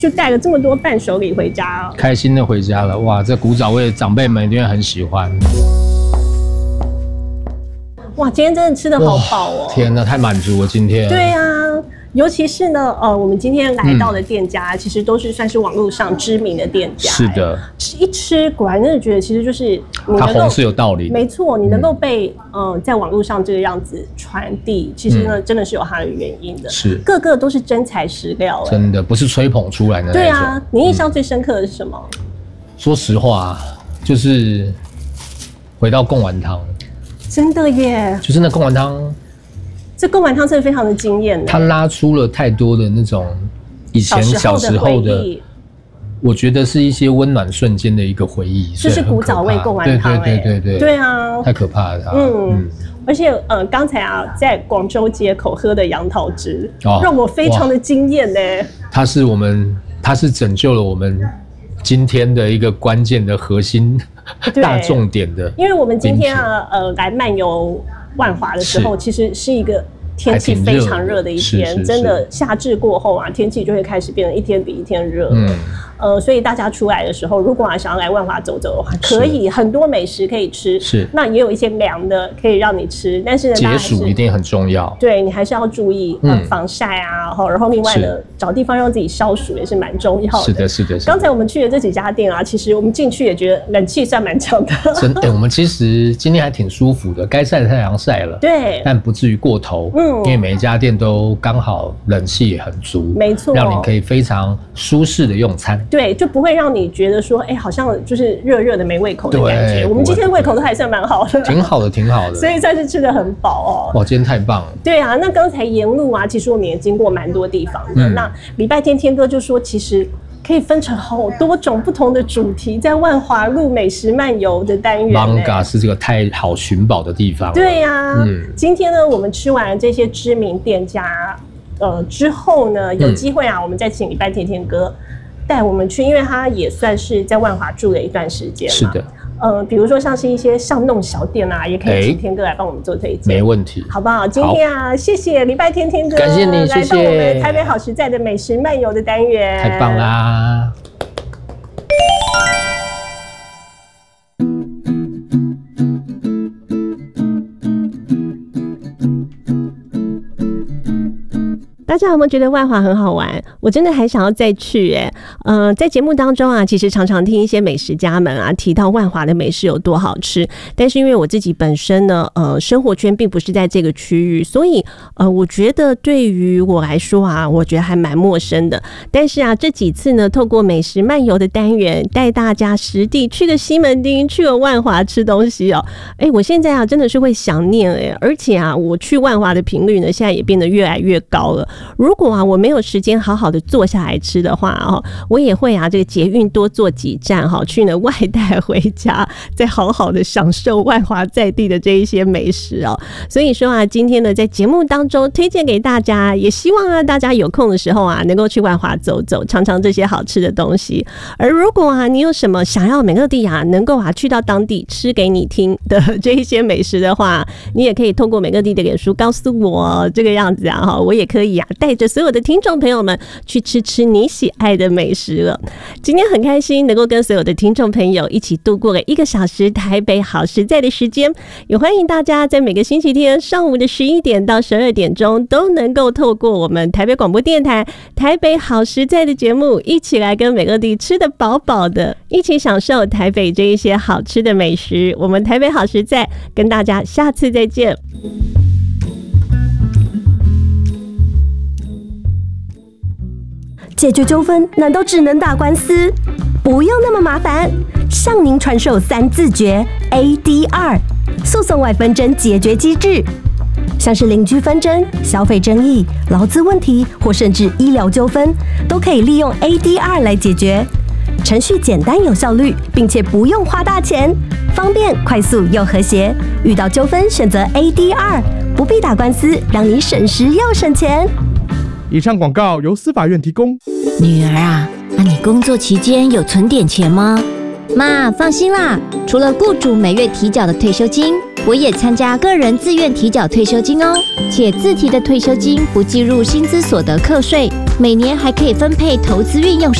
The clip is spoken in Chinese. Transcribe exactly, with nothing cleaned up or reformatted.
就带了这么多伴手礼回家哦， 开心的回家了。哇，这古早味长辈们一定很喜欢。 哇，今天真的吃得好饱哦！ 天哪，太满足了今天。 对啊。尤其是呢，呃，我们今天来到的店家，嗯、其实都是算是网络上知名的店家。 是的， 一吃果然真的觉得，其实就是你它红是有道理的。 没错，你能够被嗯、呃、在网络上这个样子传递，其实呢、嗯、真的是有它的原因的。 是， 个个都是真材实料、欸， 真的不是吹捧出来的那种。 对啊，你印象最深刻的是什么？ 嗯、说实话，就是回到贡丸汤。 真的耶， 就是那贡丸汤。 这贡丸汤真的非常的惊艳， 它拉出了太多的那种以前小时候的，我觉得是一些温暖瞬间的一个回忆。 这是古早味贡丸汤， 对对对对对， 对啊， 太可怕了。 嗯，嗯而且呃，刚才啊，在广州街口喝的杨桃汁，哦、让我非常的惊艳呢。 它是我们，它是拯救了我们今天的一个关键的核心大重点的， 因为我们今天啊，呃，来漫游万华的时候，其实是一个天气非常热的一天，真的夏至过后啊，天气就会开始变得一天比一天热。嗯，呃，所以大家出来的时候，如果啊想要来万华走走的话，可以很多美食可以吃，是那也有一些凉的可以让你吃，但是呢， 解暑一定很重要。 对你还是要注意呃、嗯、防晒啊，然后另外呢，找地方让自己消暑也是蛮重要的。 是的，是的。 刚才我们去的这几家店啊，其实我们进去也觉得冷气算蛮强的。 真的、欸，我们其实今天还挺舒服的，该晒的太阳晒了， 对， 但不至于过头。嗯，因为每一家店都刚好冷气也很足， 没错， 让你可以非常舒适的用餐。 对，就不会让你觉得说，哎、欸，好像就是热热的没胃口的感觉。我们今天胃口都还算蛮好的， 挺好的，挺好的。 所以算是吃得很饱哦。 哇，今天太棒了。 对啊，那刚才沿路啊，其实我们也经过蛮多地方的。嗯、那礼拜天天哥就说，其实可以分成好多种不同的主题，在万华路美食漫游的单元、欸。 Manga 是这个太好寻宝的地方。 对呀、啊，嗯，今天呢，我们吃完这些知名店家，呃，之后呢，有机会啊，嗯、我们再请礼拜天天哥带我们去，因为他也算是在万华住了一段时间嘛。 是的。 呃，比如说像是一些巷弄小店啊，也可以请天哥来帮我们做推荐， 没问题， 好不好？今天啊，谢谢礼拜天天哥， 感谢你，谢谢。 来到我们台北好实在的美食漫游的单元， 太棒啦！ 大家有没有觉得万华很好玩？我真的还想要再去哎、欸。呃，在节目当中啊，其实常常听一些美食家们啊提到万华的美食有多好吃，但是因为我自己本身呢，呃，生活圈并不是在这个区域，所以呃，我觉得对于我来说啊，我觉得还蛮陌生的。但是啊，这几次呢，透过美食漫游的单元，带大家实地去个西门町，去个万华吃东西哦。哎、欸，我现在啊真的是会想念哎、欸，而且啊，我去万华的频率呢，现在也变得越来越高了。如果啊我没有时间好好的坐下来吃的话哦，我也会啊这个捷运多坐几站哈，去呢外带回家，再好好的享受万华在地的这一些美食哦。所以说啊，今天呢在节目当中推荐给大家，也希望啊大家有空的时候啊能够去万华走走，尝尝这些好吃的东西。而如果啊你有什么想要美乐蒂啊能够啊去到当地吃给你听的这一些美食的话，你也可以透过美乐蒂的脸书告诉我这个样子啊哈，我也可以啊带着所有的听众朋友们去吃吃你喜爱的美食了。今天很开心能够跟所有的听众朋友一起度过了一个小时台北好实在的时间，也欢迎大家在每个星期天上午的十一点到十二点钟都能够透过我们台北广播电台台北好实在的节目，一起来跟美乐蒂吃得饱饱的，一起享受台北这一些好吃的美食。我们台北好实在跟大家下次再见。 解决纠纷难道只能打官司？不用那么麻烦，向您传授三字诀 A D R 诉讼外纷争解决机制，像是邻居纷争、消费争议、劳资问题或甚至医疗纠纷，都可以利用 A D R 来解决。程序简单有效率，并且不用花大钱，方便快速又和谐。遇到纠纷选择 A D R， 不必打官司，让你省时又省钱。 以上广告由司法院提供。 女儿啊，那你工作期间有存点钱吗？ 妈，放心啦，除了雇主每月提缴的退休金， 我也参加个人自愿提缴退休金哦，且自提的退休金不计入薪资所得课税，每年还可以分配投资运用